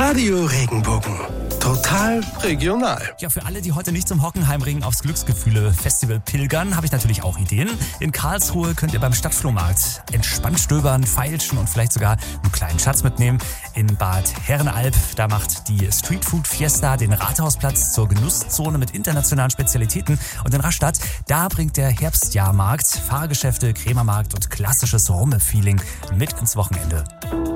Radio Regenbogen. Total regional. Ja, für alle, die heute nicht zum Hockenheimring aufs Glücksgefühle-Festival pilgern, habe ich natürlich auch Ideen. In Karlsruhe könnt ihr beim Stadtflohmarkt entspannt stöbern, feilschen und vielleicht sogar einen kleinen Schatz mitnehmen. In Bad Herrenalb, da macht die Streetfood Fiesta den Rathausplatz zur Genusszone mit internationalen Spezialitäten. Und in Rastatt, da bringt der Herbstjahrmarkt Fahrgeschäfte, Krämermarkt und klassisches Rumme-Feeling mit ins Wochenende.